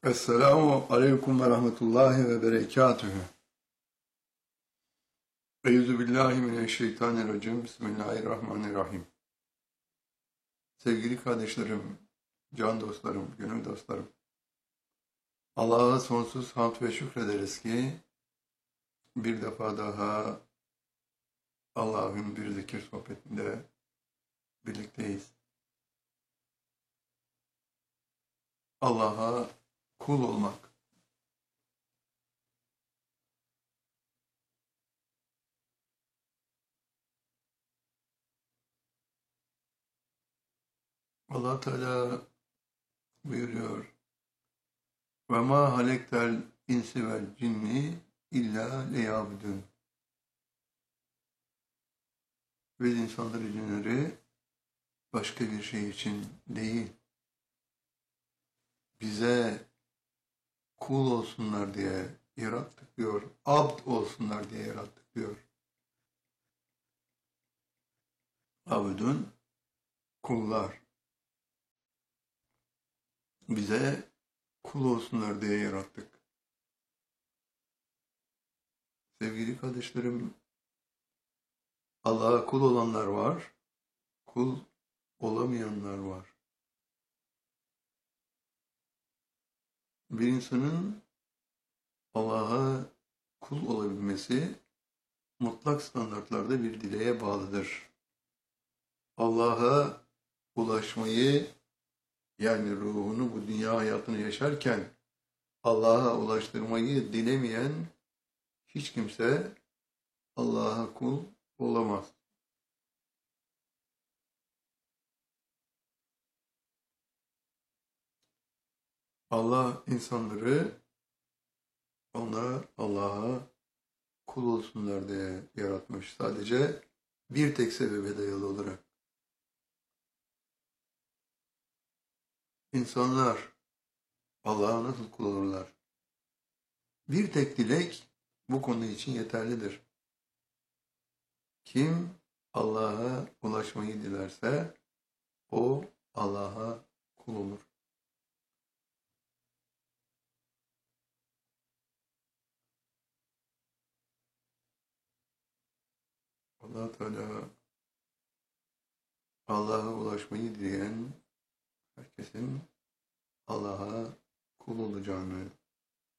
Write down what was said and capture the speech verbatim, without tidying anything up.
Esselamu aleyküm ve rahmetullahi ve berekatühü. Eyyüzü billahi mineşşeytanirracim. Bismillahirrahmanirrahim. Sevgili kardeşlerim, can dostlarım, gönül dostlarım. Allah'a sonsuz hamd ve şükrederiz ki bir defa daha Allah'ın bir zikir sohbetinde birlikteyiz. Allah'a kul olmak. Allah Teala buyuruyor. Ve ma halektel insi vel cinni illa liyabudun. Biz insanları, cinleri başka bir şey için değil, bize kul olsunlar diye yarattık diyor. Abd olsunlar diye yarattık diyor. Abdün kullar. Bize kul olsunlar diye yarattık. Sevgili kardeşlerim, Allah'a kul olanlar var, kul olamayanlar var. Bir insanın Allah'a kul olabilmesi mutlak standartlarda bir dileğe bağlıdır. Allah'a ulaşmayı, yani ruhunu bu dünya hayatını yaşarken Allah'a ulaştırmayı dilemeyen hiç kimse Allah'a kul olamaz. Allah insanları ona Allah'a kul olsunlar diye yaratmış. Sadece bir tek sebebe dayalı olarak. İnsanlar Allah'a nasıl kul olurlar? Bir tek dilek bu konu için yeterlidir. Kim Allah'a ulaşmayı dilerse o Allah'a kul olur. Allah Teala Allah'a ulaşmayı dileyen herkesin Allah'a kul olacağını